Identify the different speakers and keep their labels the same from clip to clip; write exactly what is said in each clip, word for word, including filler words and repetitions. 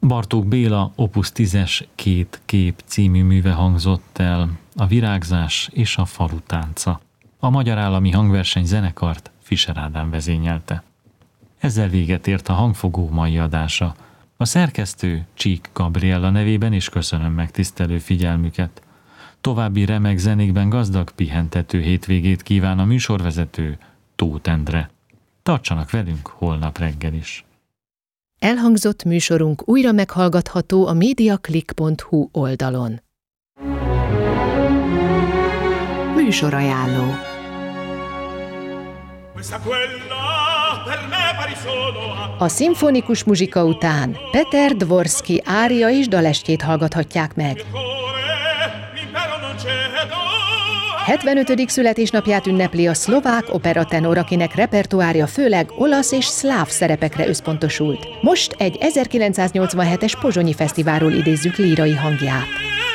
Speaker 1: Bartók Béla Opus tízes Két kép című műve hangzott el, a Virágzás és a Falu tánca. A Magyar Állami Hangverseny zenekart Fischer Ádám vezényelte. Ezzel véget ért a Hangfogó mai adása. A szerkesztő Csík Gabriella nevében is köszönöm megtisztelő figyelmüket. További remek zenékben gazdag pihentető hétvégét kíván a műsorvezető Tóth Endre. Tartsanak velünk holnap reggel is.
Speaker 2: Elhangzott műsorunk újra meghallgatható a mediaclick pont hu oldalon. Műsorajánló. A szimfonikus muzsika után Peter Dvorsky ária és dalestjét hallgathatják meg. hetvenötödik születésnapját ünnepli a szlovák operatenor, akinek repertoárja főleg olasz és szláv szerepekre összpontosult. Most egy ezerkilencszáznyolcvanhetes pozsonyi fesztiválról idézzük lírai hangját.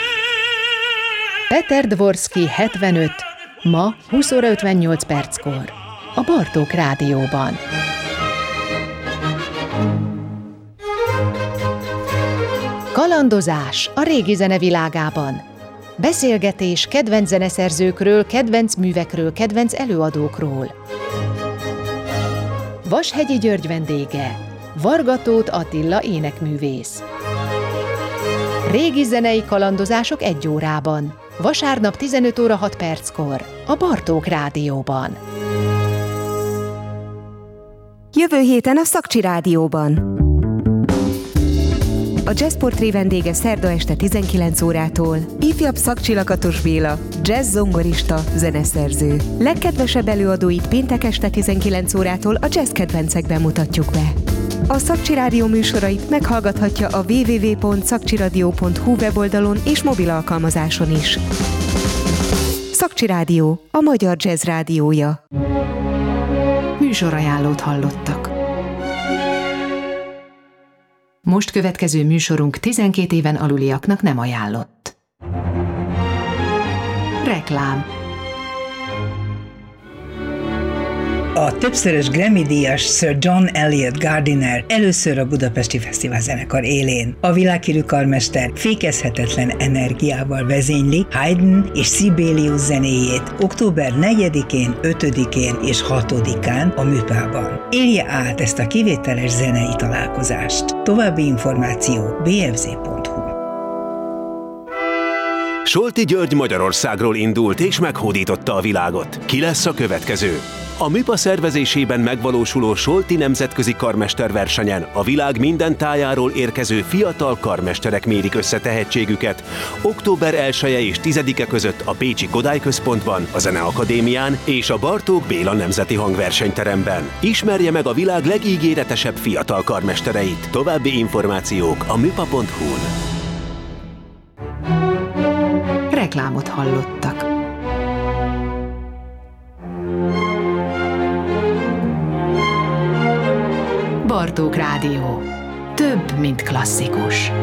Speaker 2: Peter Dvorsky hetvenöt, ma húsz óra ötvennyolc perckor. A Bartók Rádióban. Kalandozás a régi zene világában. Beszélgetés kedvenc zeneszerzőkről, kedvenc művekről, kedvenc előadókról. Vashegyi György vendége, Varga Tóth Attila énekművész. Régi zenei kalandozások egy órában. Vasárnap tizenöt óra hat perckor, a Bartók Rádióban.
Speaker 3: Jövő héten a Szakcsi Rádióban. A Jazzportré vendége szerda este tizenkilenc órától ifjabb Szakcsi Lakatos Béla, jazz zongorista, zeneszerző. Legkedvesebb előadóit péntek este tizenkilenc órától a jazz kedvencekben mutatjuk be. A Szakcsi Rádió műsorait meghallgathatja a double-u double-u double-u pont szakcsiradio pont hu weboldalon és mobil alkalmazáson is. Szakcsi Rádió, a magyar jazz rádiója.
Speaker 2: Műsorajánlót hallottak. Most következő műsorunk tizenkét éven aluliaknak nem ajánlott. Reklám.
Speaker 4: A többszörös Grammy-díjas Sir John Eliot Gardiner először a Budapesti Fesztiválzenekar élén. A világhírű karmester fékezhetetlen energiával vezényli Haydn és Sibelius zenéjét október negyedikén, ötödikén és hatodikán a Műpában. Élje át ezt a kivételes zenei találkozást. További információ bé ef zé pont hu.
Speaker 5: Solti György Magyarországról indult és meghódította a világot. Ki lesz a következő? A Műpa szervezésében megvalósuló Solti nemzetközi karmesterversenyen a világ minden tájáról érkező fiatal karmesterek mérik össze tehetségüket október elseje és tizedike között a Pécsi Kodály Központban, a Zeneakadémián és a Bartók Béla Nemzeti Hangversenyteremben. Ismerje meg a világ legígéretesebb fiatal karmestereit. További információk a műpa pont hu-n.
Speaker 2: Reklámot hallottak. Bartók Rádió. Több, mint klasszikus.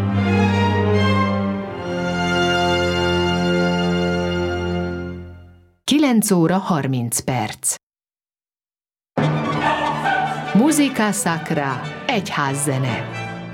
Speaker 2: kilenc óra harminc perc. Musica Sacra, egyházzene.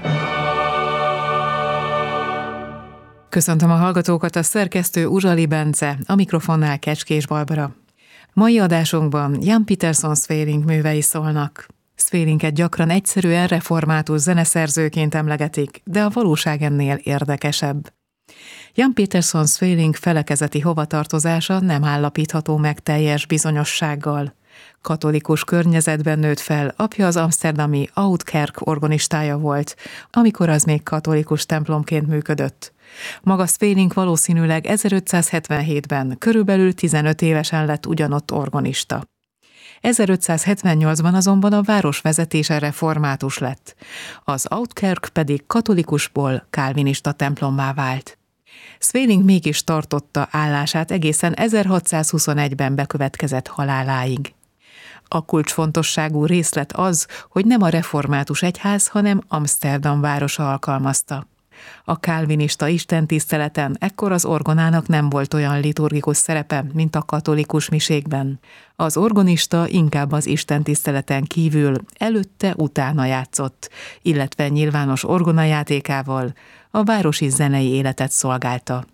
Speaker 6: Köszöntöm a hallgatókat, a szerkesztő Uzsali Bence, a mikrofonnál Kecskés Barbara. Mai adásunkban Jan Pietersson Sweelinck művei szólnak. Sweelincket gyakran egyszerűen református zeneszerzőként emlegetik, de a valóság ennél érdekesebb. Jan Pietersson Sweelinck felekezeti hovatartozása nem állapítható meg teljes bizonyossággal. Katolikus környezetben nőtt fel, apja az amszterdami Oudkerk organistája volt, amikor az még katolikus templomként működött. Maga Sweelinck valószínűleg ezerötszázhetvenhétben, körülbelül tizenöt évesen lett ugyanott organista. ezerötszázhetvennyolcban azonban a város vezetése református lett, az Oudkerk pedig katolikusból kálvinista templommá vált. Sweelinck mégis tartotta állását egészen ezerhatszázhuszonegyben bekövetkezett haláláig. A kulcsfontosságú részlet az, hogy nem a református egyház, hanem Amszterdam városa alkalmazta. A kálvinista istentiszteleten ekkor az orgonának nem volt olyan liturgikus szerepe, mint a katolikus misékben. Az orgonista inkább az istentiszteleten kívül előtte-utána játszott, illetve nyilvános orgonajátékával a városi zenei életet szolgálta.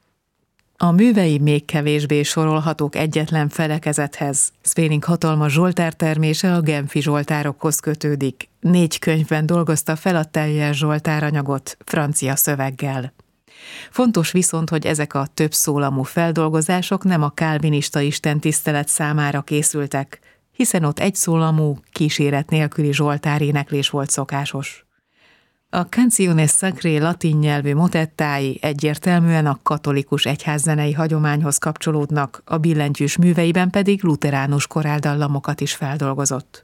Speaker 6: A művei még kevésbé sorolhatók egyetlen felekezethez. Sweelinck hatalmas zsoltártermése a genfi zsoltárokhoz kötődik. Négy könyvben dolgozta fel a teljes zsoltáranyagot, francia szöveggel. Fontos viszont, hogy ezek a több szólamú feldolgozások nem a kálvinista istentisztelet számára készültek, hiszen ott egy szólamú, kíséret nélküli zsoltáréneklés volt szokásos. A Canciones Sacrae latin nyelvű motettái egyértelműen a katolikus egyházzenei hagyományhoz kapcsolódnak, a billentyűs műveiben pedig luteránus koráldallamokat is feldolgozott.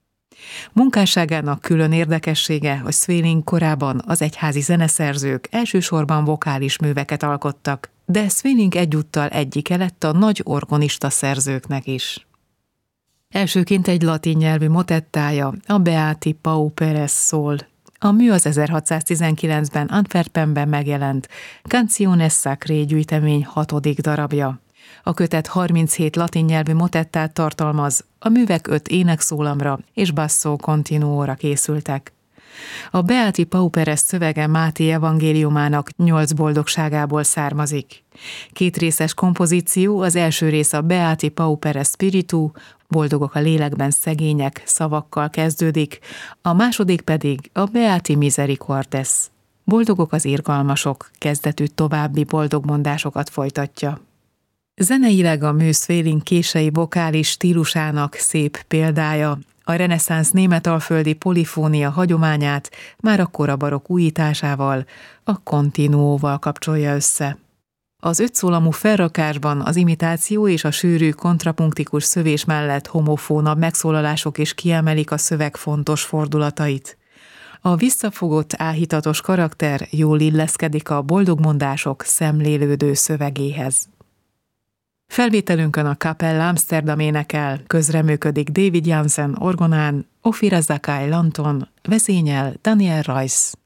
Speaker 6: Munkásságának külön érdekessége, hogy Sweelinck korában az egyházi zeneszerzők elsősorban vokális műveket alkottak, de Sweelinck egyúttal egyike lett a nagy orgonista szerzőknek is. Elsőként egy latin nyelvű motettája, a Beati Pauperes szól. A mű az ezerhatszáztizenkilencben Antwerpenben megjelent Canciones Sacrae gyűjtemény hatodik darabja. A kötet harminchét latin nyelvű motettát tartalmaz, a művek öt énekszólamra és basso continuóra készültek. A Beati Pauperes szövege Máté evangéliumának nyolc boldogságából származik. Két részes kompozíció, az első rész a Beati Pauperes Spiritu, boldogok a lélekben szegények szavakkal kezdődik, a második pedig a Beati Misericordes, boldogok az irgalmasok kezdetű további boldogmondásokat folytatja. Zeneileg a mű Sweelinck kései vokális stílusának szép példája, a reneszánsz németalföldi polifónia hagyományát már a korabarokk újításával, a continuóval kapcsolja össze. Az ötszólamú felrakásban az imitáció és a sűrű kontrapunktikus szövés mellett homofónabb megszólalások is kiemelik a szöveg fontos fordulatait. A visszafogott, áhítatos karakter jól illeszkedik a boldogmondások szemlélődő szövegéhez. Felvételünkön a Kapella Amsterdam énekel, közreműködik David Jansen orgonán, Ofira Zakai Lanton, vezényel Daniel Royce.